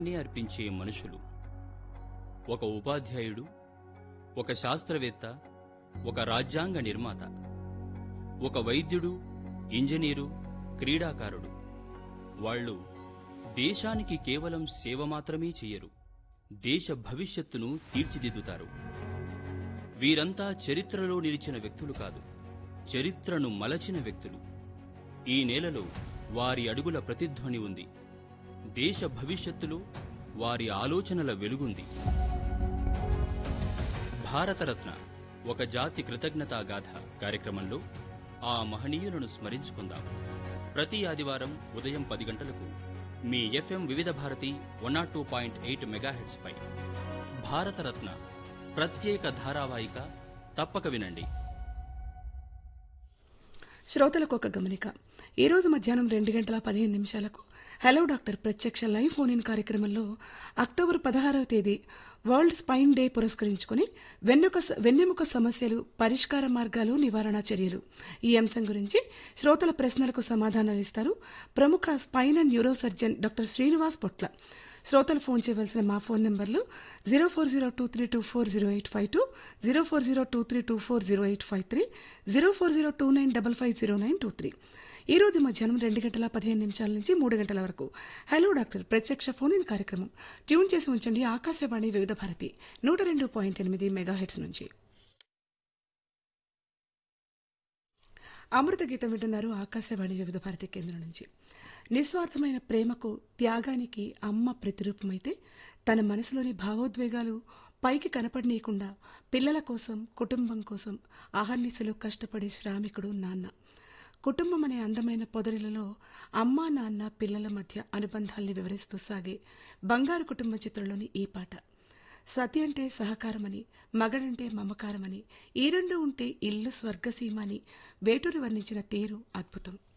అర్పించే మనుషులు. ఒక ఉపాధ్యాయుడు, ఒక శాస్త్రవేత్త, ఒక రాజ్యాంగ నిర్మాత, ఒక వైద్యుడు, ఇంజనీరు, క్రీడాకారుడు. వాళ్ళు దేశానికి కేవలం సేవ మాత్రమే చెయ్యరు, దేశ భవిష్యత్తును తీర్చిదిద్దుతారు. వీరంతా చరిత్రలో నిలిచిన వ్యక్తులు కాదు, చరిత్రను మలచిన వ్యక్తులు. ఈ నేలలో వారి అడుగుల ప్రతిధ్వని ఉంది. దేశ భవిష్యత్తులో వారి ఆలోచనల వెలుగుంది. భారతరత్న ఒక జాతి కృతజ్ఞతాగాథ కార్యక్రమంలో ఆ మహనీయులను స్మరించుకుందాం. ప్రతి ఆదివారం ఉదయం 10 గంటలకు మీ FM వివిధ భారతి 102.8 మెగాహెర్ట్జ్ పై భారతరత్న ప్రత్యేక ధారావాహిక తప్పక వినండి. శ్రోతలకు ఒక గమనిక. ఈరోజు మధ్యాహ్నం 2:15 హలో డాక్టర్ ప్రత్యక్ష లైవ్ ఫోన్ ఇన్ కార్యక్రమంలో అక్టోబర్ 16వ తేదీ వరల్డ్ స్పైన్ డే పురస్కరించుకుని వెన్నెముక సమస్యలు, పరిష్కార మార్గాలు, నివారణ చర్యలు ఈ అంశం గురించి శ్రోతల ప్రశ్నలకు సమాధానాలు ఇస్తారు ప్రముఖ spine and neuro surgeon doctor Srinivas పొట్ల. శ్రోతలు ఫోన్ చేయవలసిన మా ఫోన్ నంబర్లు 0402324085, 0402324085, 040295500923. ఈ రోజు మధ్యాహ్నం 2:15 నుంచి 3 గంటల వరకు హలో డాక్టర్ ప్రత్యక్ష ఫోన్ ఇన్ కార్యక్రమం ట్యూన్ చేసి ఉంచండి. ఆకాశవాణి వివిధ భారతి 102.8 మెగాహెర్ట్జ్ నుంచి. అమృత గీతం వింటున్నారు ఆకాశవాణి వివిధ భారతి కేంద్రం నుంచి. నిస్వార్థమైన ప్రేమకు, త్యాగానికి అమ్మ ప్రతిరూపమైతే తన మనసులోని భావోద్వేగాలు పైకి కనపడనీయకుండా పిల్లల కోసం, కుటుంబం కోసం అహర్నిశలు కష్టపడే శ్రామికుడు నాన్న. కుటుంబం అనే అందమైన పొదరిలలో అమ్మా, నాన్న, పిల్లల మధ్య అనుబంధాల్ని వివరిస్తూ సాగే బంగారు కుటుంబ చిత్రంలోని ఈ పాట. సతి అంటే సహకారమని, మగడంటే మమకారమని, ఈ రెండు ఉంటే ఇల్లు స్వర్గసీమ అని వేటూరి వర్ణించిన తీరు అద్భుతం.